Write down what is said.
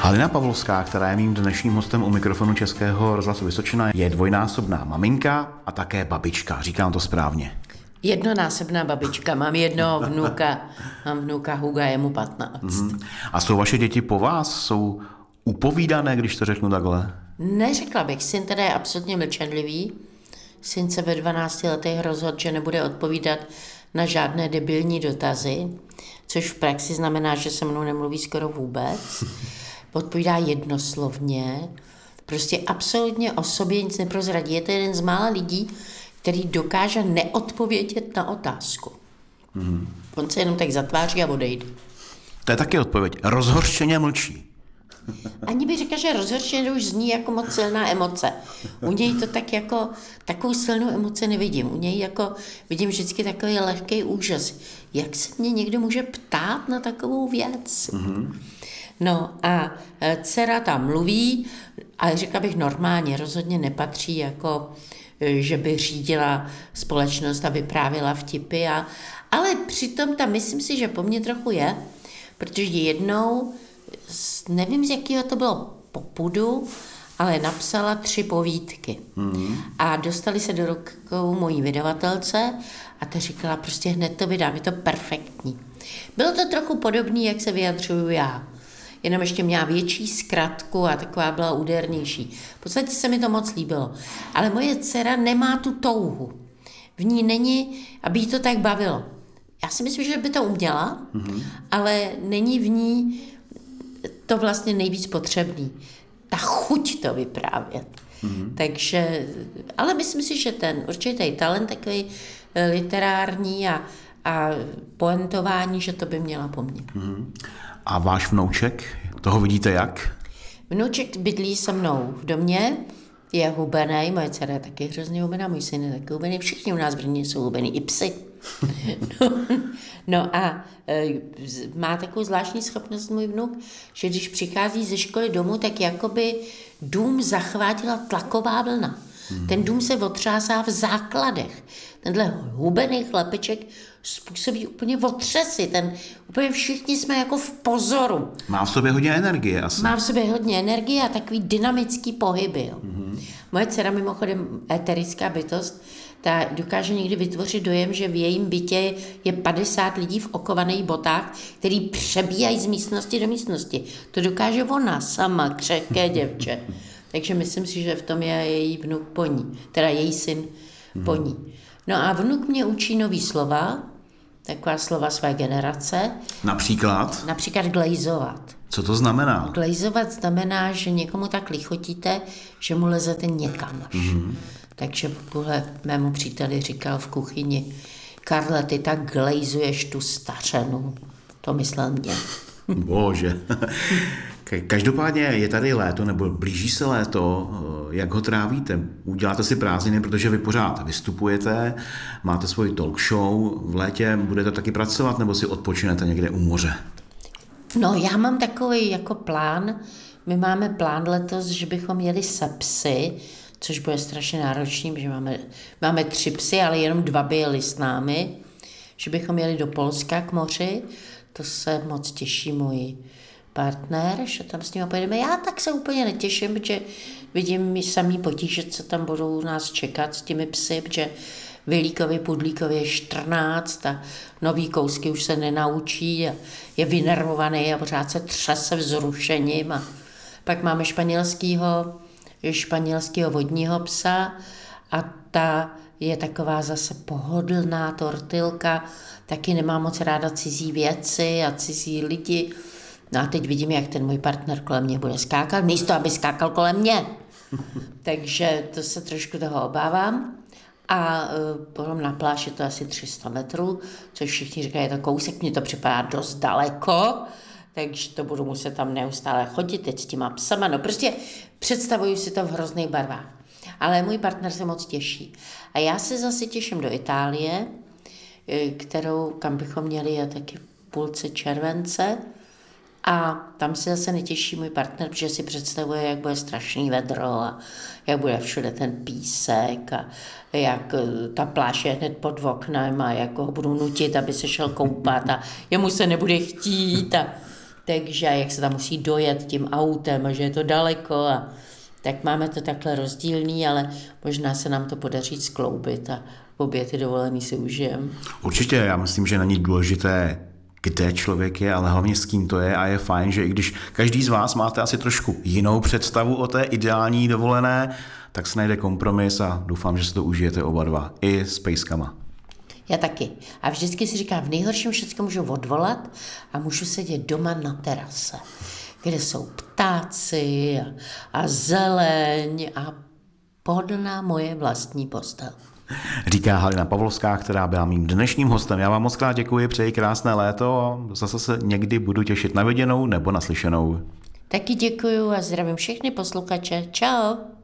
Halina Pavlovská, která je mým dnešním hostem u mikrofonu Českého rozhlasu Vysočina, je dvojnásobná maminka a také babička. Říkám to správně. Jednonásobná babička. Mám jednoho vnuka. Mám vnuka Huga, je mu 15. A jsou vaše děti po vás? Jsou upovídané, když to řeknu takhle? Neřekla bych. Syn teda je absolutně mlčenlivý. Syn se ve 12 letech rozhodl, že nebude odpovídat na žádné debilní dotazy, což v praxi znamená, že se mnou nemluví skoro vůbec. Odpovídá jednoslovně. Prostě absolutně o sobě nic neprozradí. Je to jeden z mála lidí, který dokáže neodpovědět na otázku. On se jenom tak zatváří a odejde. To je taky odpověď. Rozhořčeně mlčí. Ani bych řekla, že rozhořčeně už zní jako moc silná emoce. U něj to tak jako, takovou silnou emoci nevidím. U něj jako vidím vždycky takový lehký úžas. Jak se mě někdo může ptát na takovou věc? No a dcera tam mluví, ale řekla bych normálně, rozhodně nepatří jako, že by řídila společnost a vyprávěla vtipy. Ale přitom tam myslím si, že po mně trochu je, protože jednou, nevím z jakého to bylo popudu, ale napsala 3 povídky. A dostali se do rukou mojí vydavatelce a ta říkala, prostě hned to vydám, je to perfektní. Bylo to trochu podobné, jak se vyjadřuju já. Jenom ještě měla větší zkratku a taková byla údernější. V podstatě se mi to moc líbilo. Ale moje dcera nemá tu touhu. V ní není, aby jí to tak bavilo. Já si myslím, že by to uměla, ale není v ní to vlastně nejvíc potřebný. Ta chuť to vyprávět. Takže, ale myslím si, že ten určitý talent takový literární a poentování, že to by měla po mně. A váš vnouček, toho vidíte jak? Vnouček bydlí se mnou v domě, je hubený, moje dcera je taky hrozně hubená, můj syn je taky hubený, všichni u nás v Brně jsou hubený, i psy. No a má takovou zvláštní schopnost můj vnuk, že když přichází ze školy domů, tak jakoby dům zachvátila tlaková vlna. Ten dům se otřásá v základech. Tenhle hubený chlapeček způsobí úplně otřesy. Úplně všichni jsme jako v pozoru. Má v sobě hodně energie asi. Má v sobě hodně energie a takový dynamický pohyby. Moje dcera mimochodem éterická bytost, ta dokáže někdy vytvořit dojem, že v jejím bytě je 50 lidí v okovaných botách, který přebíhají z místnosti do místnosti. To dokáže ona sama, křehké děvče. Takže myslím si, že v tom je její vnuk po ní, teda její syn po ní. No a vnuk mě učí nový slova, taková slova své generace. Například? Například glejzovat. Co to znamená? Glejzovat znamená, že někomu tak lichotíte, že mu lezete někam. Takže tuhle mému příteli říkal v kuchyni, Karle, ty tak glejzuješ tu stařenu. To myslel mě. Bože. Každopádně je tady léto, nebo blíží se léto, jak ho trávíte? Uděláte si prázdniny, protože vy pořád vystupujete, máte svoji talk show, v létě budete taky pracovat, nebo si odpočinete někde u moře? No, já mám takový jako plán, my máme plán letos, že bychom jeli se psy, což bude strašně náročný, protože máme 3 psy, ale jenom 2 by jeli s námi, že bychom jeli do Polska k moři, to se moc těší můj partner, že tam s ním pojedeme. Já tak se úplně netěším, protože vidím samý potíže, co tam budou nás čekat s těmi psy, protože Vilíkovi, Pudlíkovi je 14 a nový kousky už se nenaučí a je vynervovaný a pořád se třese vzrušením. A pak máme španělského vodního psa a ta je taková zase pohodlná tortilka, taky nemá moc ráda cizí věci a cizí lidi. No a teď vidím, jak ten můj partner kolem mě bude skákat, místo aby skákal kolem mě. Takže to se trošku toho obávám. A potom na pláž je to asi 300 metrů, což všichni říkají, je to kousek, mně to připadá dost daleko, takže to budu muset tam neustále chodit, teď s těma psama, no prostě představuju si to v hrozných barvách. Ale můj partner se moc těší. A já se zase těším do Itálie, kam bychom měli jet taky v půlce července. A tam se zase netěší můj partner, protože si představuje, jak bude strašný vedro a jak bude všude ten písek a jak ta pláž je hned pod oknem a jak ho budu nutit, aby se šel koupat a jemu se nebude chtít. takže jak se tam musí dojet tím autem a že je to daleko a tak máme to takhle rozdílný, ale možná se nám to podaří skloubit a obě ty dovolený si užijem. Určitě, já myslím, že není důležité, kde člověk je, ale hlavně s kým to je a je fajn, že i když každý z vás máte asi trošku jinou představu o té ideální dovolené, tak se najde kompromis a doufám, že si to užijete oba dva, i s pejskama. Já taky. A vždycky si říkám, v nejhorším všechno můžu odvolat a můžu sedět doma na terase, kde jsou ptáci a zeleň a pohodlná moje vlastní postel. Říká Halina Pavlovská, která byla mým dnešním hostem. Já vám moc krát děkuji, přeji krásné léto a zase se někdy budu těšit na viděnou nebo naslyšenou. Taky děkuju a zdravím všechny posluchače. Čau.